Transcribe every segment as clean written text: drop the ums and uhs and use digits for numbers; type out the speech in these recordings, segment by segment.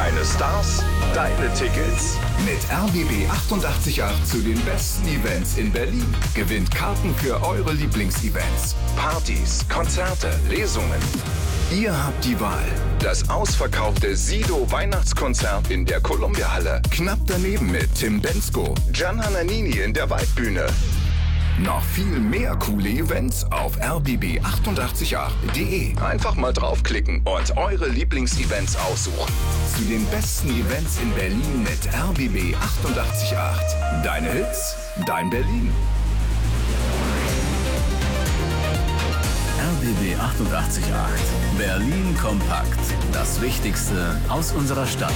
Deine Stars, deine Tickets. Mit RBB 888 zu den besten Events in Berlin. Gewinnt Karten für eure Lieblingsevents. Partys, Konzerte, Lesungen. Ihr habt die Wahl. Das ausverkaufte Sido-Weihnachtskonzert in der Columbia-Halle. Knapp daneben mit Tim Bendzko. Gianna Nannini in der Waldbühne. Noch viel mehr coole Events auf rbb888.de. Einfach mal draufklicken und eure Lieblingsevents aussuchen. Zu den besten Events in Berlin mit RBB 888. Deine Hits, dein Berlin. RBB 888. Berlin kompakt. Das Wichtigste aus unserer Stadt.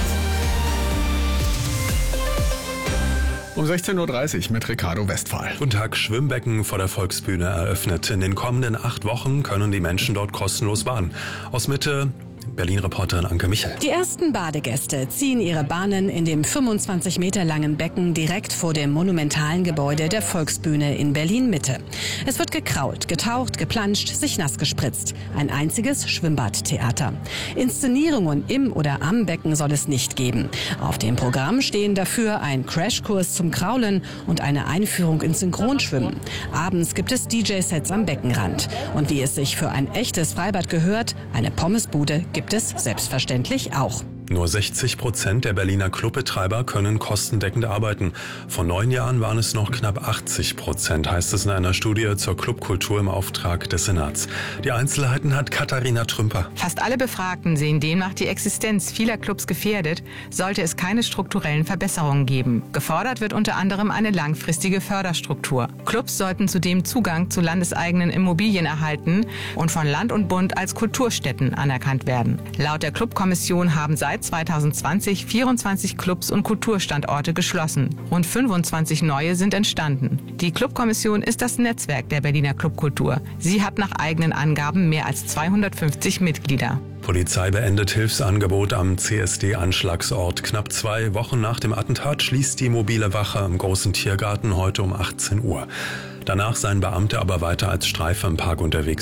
Um 16.30 Uhr mit Ricardo Westphal. Guten Tag. Schwimmbecken vor der Volksbühne eröffnet. In den kommenden 8 Wochen können die Menschen dort kostenlos baden. Aus Mitte Berlin-Reporterin Anke Michel. Die ersten Badegäste ziehen ihre Bahnen in dem 25 Meter langen Becken direkt vor dem monumentalen Gebäude der Volksbühne in Berlin-Mitte. Es wird gekrault, getaucht, geplanscht, sich nass gespritzt. Ein einziges Schwimmbadtheater. Inszenierungen im oder am Becken soll es nicht geben. Auf dem Programm stehen dafür ein Crashkurs zum Kraulen und eine Einführung ins Synchronschwimmen. Abends gibt es DJ-Sets am Beckenrand. Und wie es sich für ein echtes Freibad gehört, eine Pommesbude gibt es selbstverständlich auch. Nur 60% der Berliner Clubbetreiber können kostendeckend arbeiten. Vor 9 Jahren waren es noch knapp 80%, heißt es in einer Studie zur Clubkultur im Auftrag des Senats. Die Einzelheiten hat Katharina Trümper. Fast alle Befragten sehen demnach die Existenz vieler Clubs gefährdet, sollte es keine strukturellen Verbesserungen geben. Gefordert wird unter anderem eine langfristige Förderstruktur. Clubs sollten zudem Zugang zu landeseigenen Immobilien erhalten und von Land und Bund als Kulturstätten anerkannt werden. Laut der Clubkommission haben seit 2020 24 Clubs und Kulturstandorte geschlossen. Rund 25 neue sind entstanden. Die Clubkommission ist das Netzwerk der Berliner Clubkultur. Sie hat nach eigenen Angaben mehr als 250 Mitglieder. Polizei beendet Hilfsangebot am CSD-Anschlagsort. Knapp 2 Wochen nach dem Attentat schließt die mobile Wache im Großen Tiergarten heute um 18 Uhr. Danach seien Beamte aber weiter als Streife im Park unterwegs.